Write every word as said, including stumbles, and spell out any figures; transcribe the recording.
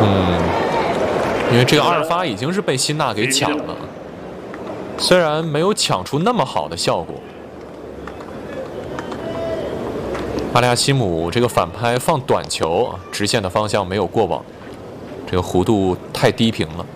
嗯，因为这个二发已经是被辛纳给抢了，虽然没有抢出那么好的效果。阿利亚西姆这个反拍放短球，直线的方向没有过网，这个弧度太低平了。